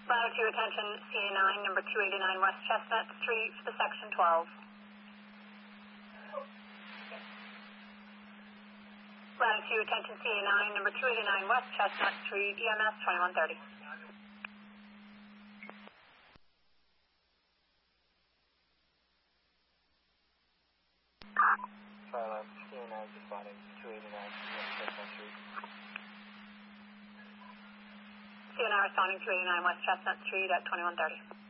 Latitude attention CA9, number 289 West Chestnut Street for the section 12. Latitude attention CA9, number 289 West Chestnut Street, EMS 2130. Charlotte, CA9 responding, 289 West Chestnut Street. CA9 responding 289 West Chestnut Street at 2130.